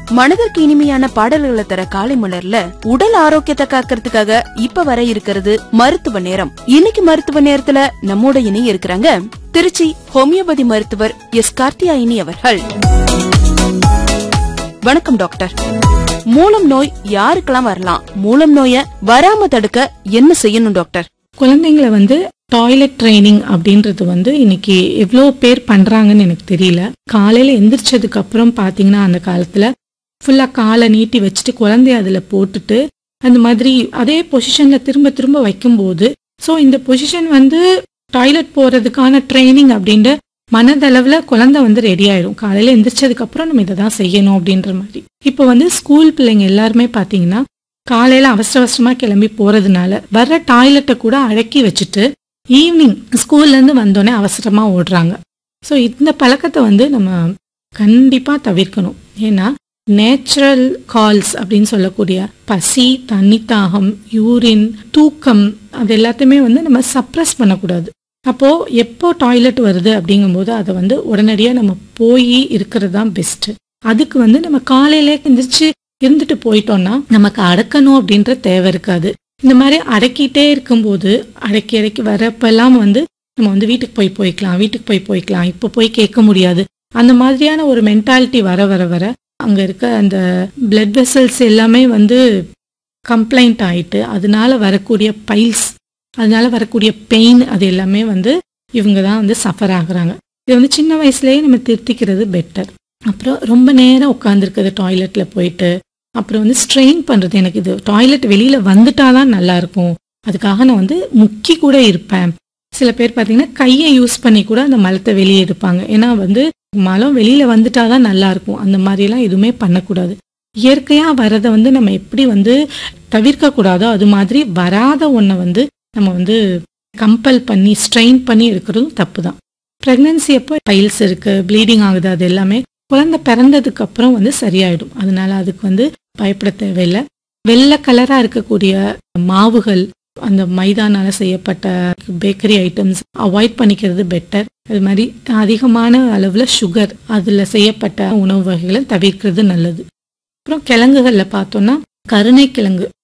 மனதிற்கு இனிமையான பாடல்களை தர காலை மலர்ல உடல் ஆரோக்கியத்தை காக்கிறதுக்காக இப்ப வர இருக்கிறது மருத்துவ நேரம். இன்னைக்கு மருத்துவ நேரத்துல நம்மோட இணைய இருக்கிறாங்க திருச்சி ஹோமியோபதி மருத்துவர் எஸ் கார்த்தியாயினி அவர்கள். வணக்கம் டாக்டர். மூலம் நோய் யாருக்கெல்லாம் வரலாம்? மூலம் நோய வராம தடுக்க என்ன செய்யணும் டாக்டர்? குழந்தைங்களை டாய்லெட் ட்ரைனிங் அப்படின்றது இன்னைக்கு எவ்வளோ பேர் பண்றாங்கன்னு எனக்கு தெரியல. காலையில எந்திரிச்சதுக்கு அப்புறம் பாத்தீங்கன்னா அந்த காலத்துல ஃபுல்லா காலை நீட்டி வச்சுட்டு குழந்தைய அதுல போட்டுட்டு அந்த மாதிரி அதே பொசிஷன்ல திரும்ப திரும்ப வைக்கும்போது இந்த பொசிஷன் டாய்லெட் போறதுக்கான ட்ரைனிங் அப்படின்ற மனதளவுல குழந்தை ரெடி ஆயிடும். காலையில எந்திரிச்சதுக்கு அப்புறம் நம்ம இதை தான் செய்யணும் அப்படின்ற மாதிரி. இப்போ ஸ்கூல் பிள்ளைங்க எல்லாருமே பாத்தீங்கன்னா காலையில அவசர அவசரமா கிளம்பி போறதுனால வர்ற டாய்லெட்டை கூட அடக்கி வச்சுட்டு ஈவினிங் ஸ்கூல்ல இருந்து வந்தோடனே அவசரமா ஓடுறாங்க. இந்த பழக்கத்தை நம்ம கண்டிப்பா தவிர்க்கணும். ஏன்னா நேச்சுரல் கால்ஸ் அப்படின்னு சொல்லக்கூடிய பசி, தண்ணி தாகம், யூரின், தூக்கம் அது எல்லாத்தையுமே நம்ம சப்ரஸ் பண்ணக்கூடாது. அப்போ எப்போ டாய்லெட் வருது அப்படிங்கும்போது அதை உடனடியா நம்ம போய் இருக்கிறது தான் பெஸ்ட். அதுக்கு நம்ம காலையில எந்திரிச்சு இருந்துட்டு போயிட்டோம்னா நமக்கு அடக்கணும் அப்படின்ற தேவை இருக்காது. இந்த மாதிரி அடக்கிட்டே இருக்கும்போது அடக்கி வரப்பெல்லாம் நம்ம வீட்டுக்கு போய்க்கலாம் இப்போ போய் கேட்க முடியாது. அந்த மாதிரியான ஒரு மென்டாலிட்டி வர வர வர அங்க இருக்க அந்த பிளட் வெசல்ஸ் எல்லாமே கம்ப்ளைண்ட் ஆயிட்டு அதனால வரக்கூடிய பைல்ஸ், அதனால வரக்கூடிய பெயின் அது எல்லாமே இவங்க தான் சஃபர் ஆகுறாங்க. இது சின்ன வயசுலயே நம்ம திருத்திக்கிறது பெட்டர். அப்புறம் ரொம்ப நேரம் உட்காந்துருக்குது டாய்லெட்ல போயிட்டு அப்புறம் ஸ்ட்ரெயின் பண்றது. எனக்கு இது டாய்லெட் வெளியில வந்துட்டாதான் நல்லா இருக்கும், அதுக்காக நான் முக்கி கூட இருப்பேன். சில பேர் பாத்தீங்கன்னா கையை யூஸ் பண்ணி கூட அந்த மலத்தை வெளியே எடுப்பாங்க. ஏன்னா மலம் வெளியில வந்துட்டாதான் நல்லா இருக்கும். அந்த மாதிரி எல்லாம் எதுவுமே பண்ணக்கூடாது. இயற்கையா வரதை நம்ம எப்படி தவிர்க்க கூடாதோ அது மாதிரி வராத ஒன்ன நம்ம கம்பல் பண்ணி ஸ்ட்ரெயின் பண்ணி இருக்கிறதும் தப்பு தான். பிரெக்னன்சி அப்போ பைல்ஸ் இருக்கு, ப்ளீடிங் ஆகுது, அது எல்லாமே குழந்தை பிறந்ததுக்கு அப்புறம் சரியாயிடும். அதனால அதுக்கு பயப்பட தேவையில்லை. வெள்ளை கலரா இருக்கக்கூடிய மாவுகள், அந்த மைதானால செய்யப்பட்ட பேக்கரி ஐட்டம்ஸ் அவாய்ட் பண்ணிக்கிறது பெட்டர். அது மாதிரி அதிகமான அளவுல சுகர் அதுல செய்யப்பட்ட உணவு வகைகளை தவிர்க்கிறது நல்லது. அப்புறம் கிழங்குகள்ல பார்த்தோம்னா கருணை கிழங்கு